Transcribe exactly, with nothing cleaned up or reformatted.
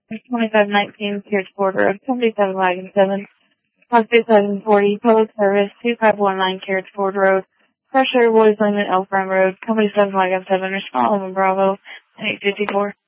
twenty-five nineteen, Pierce Ford Road, seventy-seven Wagon seven, Hospital seven forty, Public Service, two five one nine, Carriage Ford Road, Pressure, Boys Lane, Elfram Road, Company seven Wagon seven, Respond Bravo, eight fifty-four.